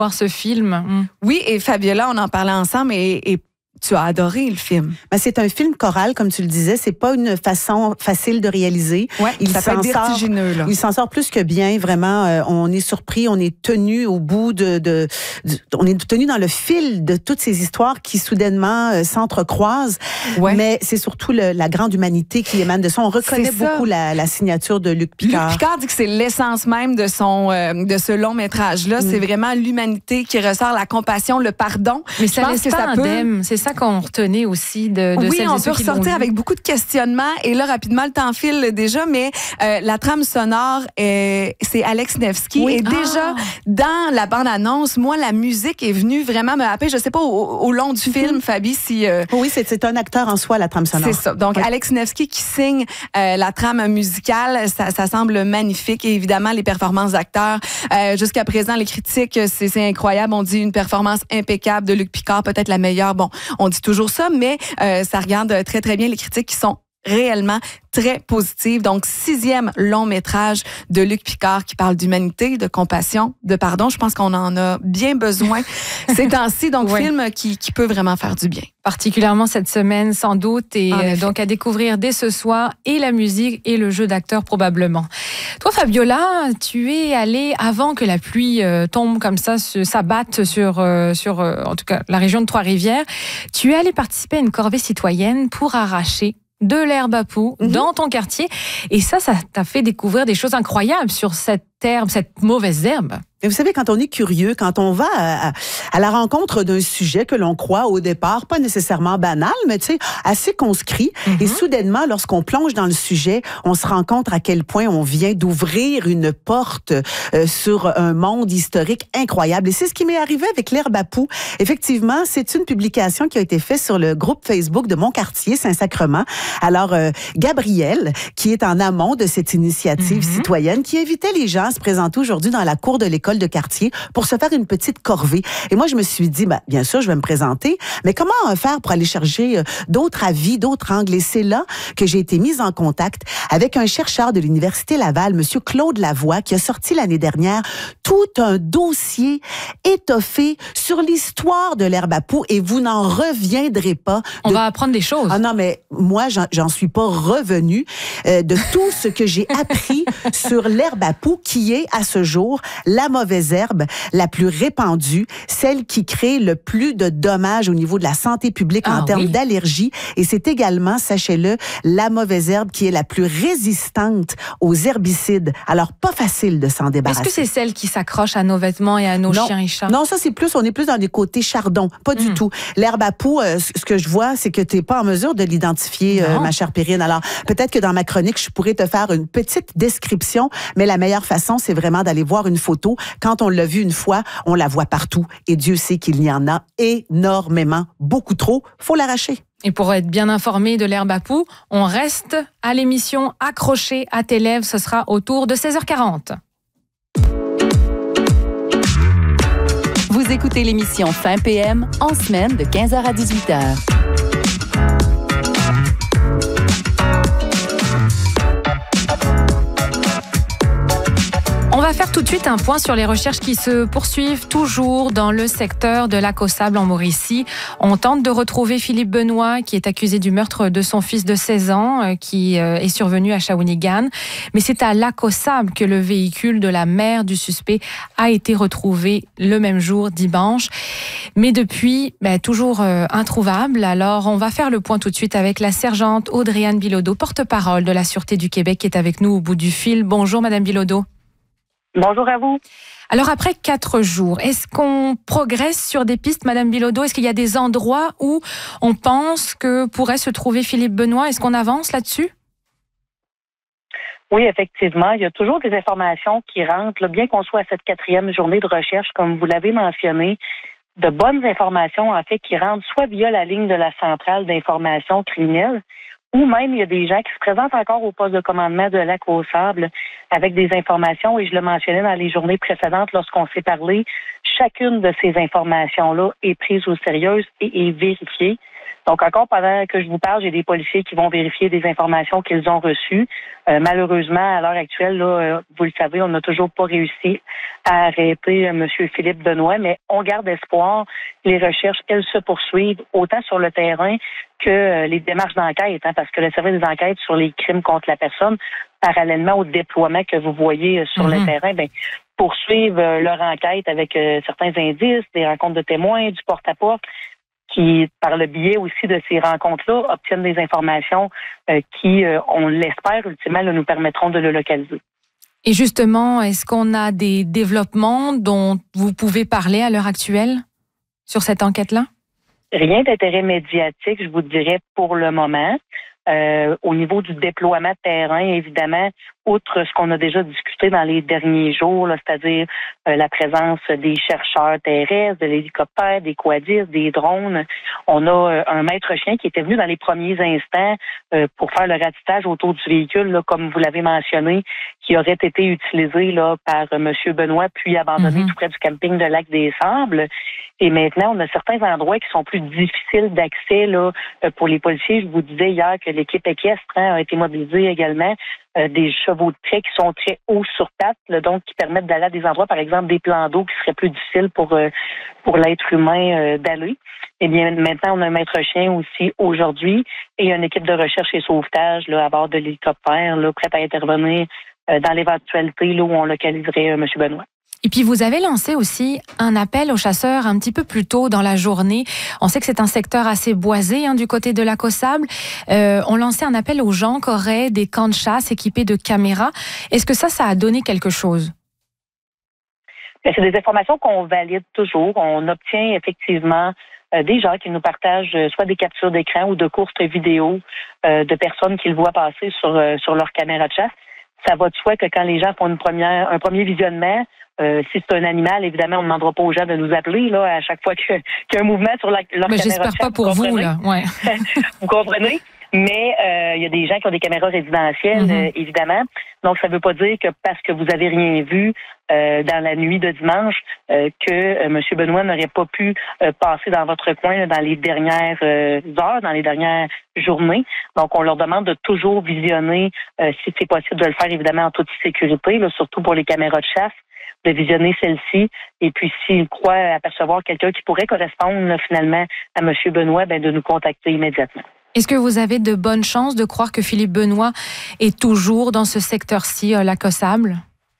voir ce film. Oui, et Fabiola, on en parlait ensemble et tu as adoré le film. Ben, c'est un film choral, comme tu le disais. C'est pas une façon facile de réaliser. Ouais, ça peut être vertigineux, là. Il s'en sort plus que bien, vraiment. On est surpris, on est tenu au bout on est tenu dans le fil de toutes ces histoires qui soudainement s'entrecroisent. Ouais. Mais c'est surtout la grande humanité qui émane de ça. On reconnaît beaucoup la signature de Luc Picard. Luc Picard dit que c'est l'essence même de ce long métrage-là. C'est vraiment l'humanité qui ressort, la compassion, le pardon. Mais ça laisse pas indemne. C'est ça qu'on retenait aussi de oui, celles on et ceux peut qui l'ont ressortir vu. avec beaucoup de questionnements. Et là, rapidement, le temps file déjà, mais la trame sonore, c'est Alex Nevsky. Oui. Et déjà, dans la bande-annonce, moi, la musique est venue vraiment me happer. Je sais pas, au long du film, Fabi, si... Oui, c'est un acteur en soi, la trame sonore. C'est ça. Donc, Alex Nevsky qui signe la trame musicale, ça semble magnifique. Et évidemment, les performances d'acteurs. Jusqu'à présent, les critiques, c'est incroyable. On dit une performance impeccable de Luc Picard, peut-être la meilleure. Bon, on dit toujours ça, mais ça regarde très, très bien les critiques qui sont réellement très positives. Donc, 6e long métrage de Luc Picard qui parle d'humanité, de compassion, de pardon. Je pense qu'on en a bien besoin ces temps-ci. Donc, film qui peut vraiment faire du bien. Particulièrement cette semaine, sans doute. Et donc, à découvrir dès ce soir, et la musique et le jeu d'acteur probablement. Toi, Fabiola, tu es allée avant que la pluie tombe comme ça, s'abatte sur en tout cas, la région de Trois-Rivières. Tu es allée participer à une corvée citoyenne pour arracher de l'herbe à poux dans ton quartier. Et ça t'a fait découvrir des choses incroyables sur cette herbe, cette mauvaise herbe. Et vous savez, quand on est curieux, quand on va à la rencontre d'un sujet que l'on croit au départ, pas nécessairement banal, mais tu sais, assez conscrit, et soudainement, lorsqu'on plonge dans le sujet, on se rend compte à quel point on vient d'ouvrir une porte sur un monde historique incroyable. Et c'est ce qui m'est arrivé avec l'herbe à poux. Effectivement, c'est une publication qui a été faite sur le groupe Facebook de mon quartier, Saint-Sacrement. Alors, Gabrielle, qui est en amont de cette initiative citoyenne, qui invitait les gens à se présenter aujourd'hui dans la cour de l'école de quartier pour se faire une petite corvée. Et moi, je me suis dit, bien sûr, je vais me présenter, mais comment faire pour aller chercher d'autres avis, d'autres angles? Et c'est là que j'ai été mise en contact avec un chercheur de l'Université Laval, Monsieur Claude Lavoie, qui a sorti l'année dernière tout un dossier étoffé sur l'histoire de l'herbe à poux, et vous n'en reviendrez pas. On va apprendre des choses. Ah non, mais moi, j'en suis pas revenue de tout ce que j'ai appris sur l'herbe à poux, qui est, à ce jour, la mauvaise herbe la plus répandue, celle qui crée le plus de dommages au niveau de la santé publique en termes d'allergies. Et c'est également, sachez-le, la mauvaise herbe qui est la plus résistante aux herbicides. Alors, pas facile de s'en débarrasser. Est-ce que c'est celle qui s'accroche à nos vêtements et à nos chiens et chats? Non, ça, on est plus dans les côtés chardon. Pas du tout. L'herbe à poux, ce que je vois, c'est que tu n'es pas en mesure de l'identifier, ma chère Perrine. Alors, peut-être que dans ma chronique, je pourrais te faire une petite description, mais la meilleure façon, c'est vraiment d'aller voir une photo. Quand on l'a vue une fois, on la voit partout. Et Dieu sait qu'il y en a énormément, beaucoup trop. Faut l'arracher. Et pour être bien informé de l'herbe à poux, on reste à l'émission Accroché à tes lèvres. Ce sera autour de 16h40. Vous écoutez l'émission Fin PM en semaine de 15h à 18h. On va faire tout de suite un point sur les recherches qui se poursuivent toujours dans le secteur de Lac aux Sables en Mauricie. On tente de retrouver Philippe Benoît, qui est accusé du meurtre de son fils de 16 ans, qui est survenu à Shawinigan. Mais c'est à Lac aux Sables que le véhicule de la mère du suspect a été retrouvé le même jour, dimanche. Mais depuis, toujours introuvable. Alors, on va faire le point tout de suite avec la sergente Audrey-Anne Bilodeau, porte-parole de la Sûreté du Québec, qui est avec nous au bout du fil. Bonjour, Madame Bilodeau. Bonjour à vous. Alors, après 4 jours, est-ce qu'on progresse sur des pistes, Madame Bilodeau? Est-ce qu'il y a des endroits où on pense que pourrait se trouver Philippe Benoît? Est-ce qu'on avance là-dessus? Oui, effectivement. Il y a toujours des informations qui rentrent, bien qu'on soit à cette 4e journée de recherche, comme vous l'avez mentionné, de bonnes informations, en fait, qui rentrent soit via la ligne de la centrale d'information criminelle, ou même il y a des gens qui se présentent encore au poste de commandement de Lac aux Sables avec des informations, et je le mentionnais dans les journées précédentes lorsqu'on s'est parlé, chacune de ces informations-là est prise au sérieux et est vérifiée. Donc, encore pendant que je vous parle, j'ai des policiers qui vont vérifier des informations qu'ils ont reçues. Malheureusement, à l'heure actuelle, là, vous le savez, on n'a toujours pas réussi à arrêter M. Philippe Benoît, mais on garde espoir. Les recherches, elles se poursuivent autant sur le terrain que les démarches d'enquête, parce que le service des enquêtes sur les crimes contre la personne, parallèlement au déploiement que vous voyez sur le terrain, poursuivent leur enquête avec certains indices, des rencontres de témoins, du porte-à-porte, qui, par le biais aussi de ces rencontres-là, obtiennent des informations qui, on l'espère, ultimement, nous permettront de le localiser. Et justement, est-ce qu'on a des développements dont vous pouvez parler à l'heure actuelle sur cette enquête-là? Rien d'intérêt médiatique, je vous dirais, pour le moment. Au niveau du déploiement de terrain, évidemment, outre ce qu'on a déjà discuté dans les derniers jours, là, c'est-à-dire la présence des chercheurs terrestres, de l'hélicoptère, des quadistes, des drones, on a un maître chien qui était venu dans les premiers instants pour faire le ratissage autour du véhicule, là, comme vous l'avez mentionné, qui aurait été utilisé là, par M. Benoît, puis abandonné tout près du camping de Lac-des-Sables. Et maintenant, on a certains endroits qui sont plus difficiles d'accès là pour les policiers. Je vous disais hier que l'équipe équestre a été mobilisée également. Des chevaux de trait qui sont très hauts sur pattes, là, donc qui permettent d'aller à des endroits, par exemple des plans d'eau qui seraient plus difficiles pour l'être humain d'aller. Eh bien, maintenant, on a un maître chien aussi aujourd'hui et une équipe de recherche et sauvetage là, à bord de l'hélicoptère, là, prête à intervenir dans l'éventualité là, où on localiserait M. Benoît. Et puis, vous avez lancé aussi un appel aux chasseurs un petit peu plus tôt dans la journée. On sait que c'est un secteur assez boisé du côté de Lac-aux-Sables. On lançait un appel aux gens qui auraient des camps de chasse équipés de caméras. Est-ce que ça a donné quelque chose? C'est des informations qu'on valide toujours. On obtient effectivement des gens qui nous partagent soit des captures d'écran ou de courtes vidéos de personnes qu'ils voient passer sur leur caméra de chasse. Ça va de soi que quand les gens font un premier visionnement, si c'est un animal, évidemment, on ne demandera pas aux gens de nous appeler là à chaque fois qu'il y a un mouvement sur leur caméra de chasse. J'espère pas pour vous, là. Ouais. Vous comprenez? Mais il y a des gens qui ont des caméras résidentielles, évidemment. Donc, ça ne veut pas dire que parce que vous avez rien vu dans la nuit de dimanche que M. Benoît n'aurait pas pu passer dans votre coin là, dans les dernières heures, dans les dernières journées. Donc, on leur demande de toujours visionner, si c'est possible de le faire, évidemment, en toute sécurité, là, surtout pour les caméras de chasse, de visionner celle-ci. Et puis, s'ils croient apercevoir quelqu'un qui pourrait correspondre là, finalement à M. Benoît, de nous contacter immédiatement. Est-ce que vous avez de bonnes chances de croire que Philippe Benoît est toujours dans ce secteur-ci, Lac-aux-Sables?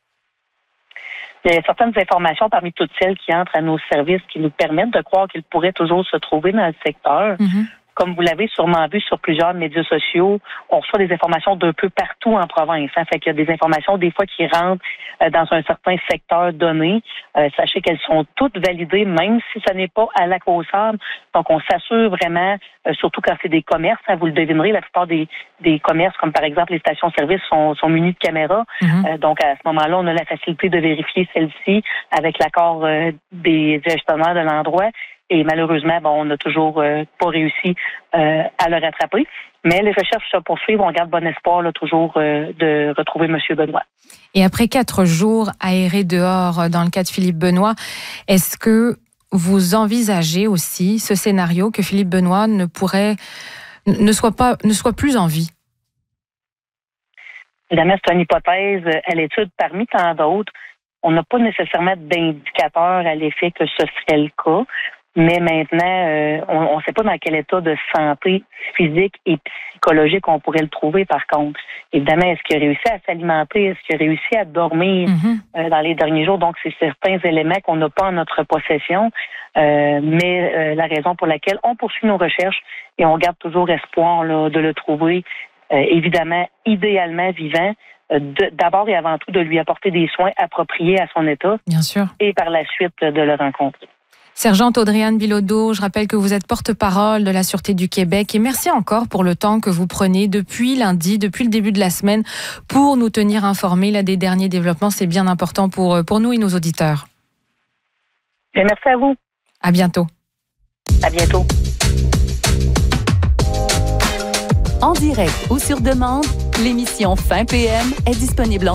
Il y a certaines informations parmi toutes celles qui entrent à nos services qui nous permettent de croire qu'il pourrait toujours se trouver dans le secteur. Comme vous l'avez sûrement vu sur plusieurs médias sociaux, on reçoit des informations d'un peu partout en province. Fait qu'il y a des informations des fois qui rentrent dans un certain secteur donné. Sachez qu'elles sont toutes validées, même si ce n'est pas à Lac-aux-Sables. Donc, on s'assure vraiment, surtout quand c'est des commerces, vous le devinerez, la plupart des commerces, comme par exemple les stations-service, sont munis de caméras. Donc, à ce moment-là, on a la facilité de vérifier celle-ci avec l'accord des gestionnaires de l'endroit. Et malheureusement, on n'a toujours pas réussi à le rattraper. Mais les recherches se poursuivent. On garde bon espoir là, toujours de retrouver M. Benoît. Et après 4 jours aérés dehors dans le cas de Philippe Benoît, est-ce que vous envisagez aussi ce scénario que Philippe Benoît ne soit plus en vie? Évidemment, c'est une hypothèse à l'étude parmi tant d'autres. On n'a pas nécessairement d'indicateurs à l'effet que ce serait le cas. Mais maintenant, on ne sait pas dans quel état de santé physique et psychologique on pourrait le trouver, par contre. Évidemment, est-ce qu'il a réussi à s'alimenter? Est-ce qu'il a réussi à dormir dans les derniers jours? Donc, c'est certains éléments qu'on n'a pas en notre possession. Mais la raison pour laquelle on poursuit nos recherches et on garde toujours espoir là, de le trouver, évidemment, idéalement vivant, d'abord et avant tout de lui apporter des soins appropriés à son état. Bien sûr. Et par la suite de le rencontrer. Sergente Audrey-Anne Bilodeau, je rappelle que vous êtes porte-parole de la Sûreté du Québec et merci encore pour le temps que vous prenez depuis lundi, depuis le début de la semaine, pour nous tenir informés là, des derniers développements. C'est bien important pour nous et nos auditeurs. Et merci à vous. À bientôt. À bientôt. En direct ou sur demande, l'émission Fin PM est disponible en